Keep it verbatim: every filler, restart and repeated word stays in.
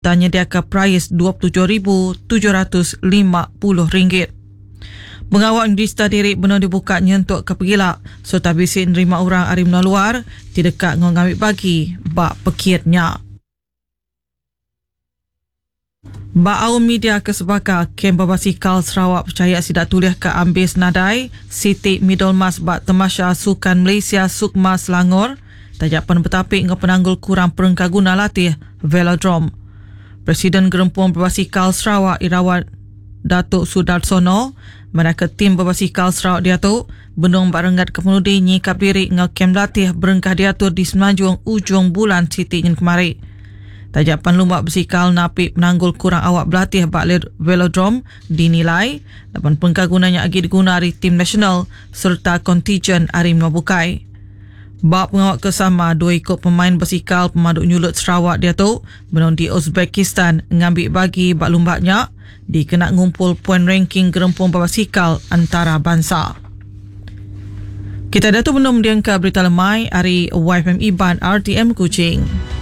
serta menyediakan prais dua puluh tujuh ribu tujuh ratus lima puluh ringgit. Pengawal Universiti Direk benar dibuka nyentuk ke pegilak serta bisik nerima orang ari menua luar tidak dekat ngambil bagi bak pekirnya. Ba awam media kesebaka kem babasikal Sarawak percaya sidak tulis ke ambis nadai Siti Middle Mas bak Tamasya Sukan Malaysia Sukma Selangor tajapan bertapik dengan penanggul kurang perengka guna latih velodrome. Presiden Gerempuan Berbasikal Sarawak Irawan Datuk Sudarsono mereka tim berbasikal Sarawak diatur benung barengat kepenudi nyikap diri dengan kem latih berengkah diatur di semenanjung ujung bulan Siti yang kemari. Tajapan lumba bersikal napik penanggul kurang awak berlatih bak velodrome dinilai dapat pengkagunanya agi diguna dari tim nasional serta kontijen hari menabukai. Bak pengawak kesama dua ikut pemain bersikal pemaduk nyulut Sarawak diatur benung di Uzbekistan ngambil bagi bak lumbaknya dikena ngumpul poin ranking gerempuan berbasikal antara bangsa. Kita datuk benung diangka berita lemai hari Y F M Iban R T M Kuching.